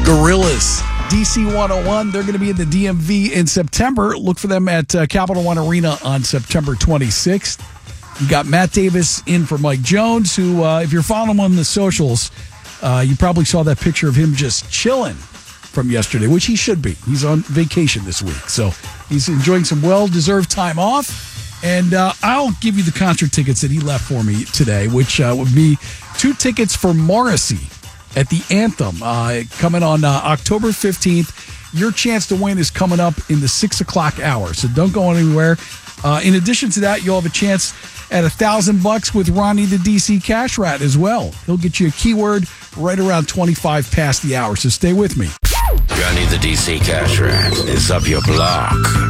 Gorillas, DC 101. They're going to be in the DMV in September. Look for them at Capital One Arena on September 26th. You got Matt Davis in for Mike Jones, who, if you're following him on the socials, you probably saw that picture of him just chilling from yesterday, which he should be. He's on vacation this week, so he's enjoying some well-deserved time off. And I'll give you the concert tickets that he left for me today, which would be 2 tickets for Morrissey at the Anthem coming on October 15th. Your chance to win is coming up in the 6 o'clock hour, so don't go anywhere. In addition to that, you'll have a chance at $1,000 with Ronnie the DC Cash Rat as well. He'll get you a keyword right around 25 past the hour, so stay with me. Ronnie the DC Cash Rat is up your block.